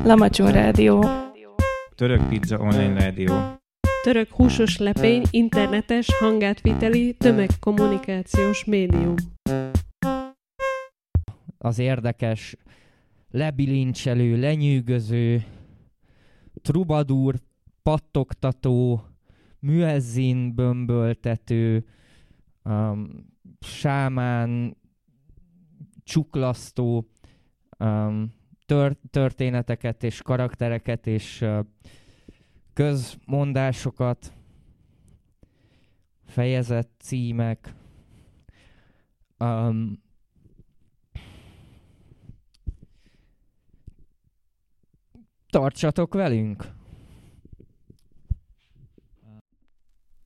Lamacsó Rádió. Török Pizza Online Rádió. Török húsos lepény internetes hangátviteli tömegkommunikációs médium. Az érdekes, lebilincselő, lenyűgöző, trubadúr, pattogtató, müezzin bömböltető, sámán, csuklasztó történeteket és karaktereket és közmondásokat, fejezet címek, tartsatok velünk!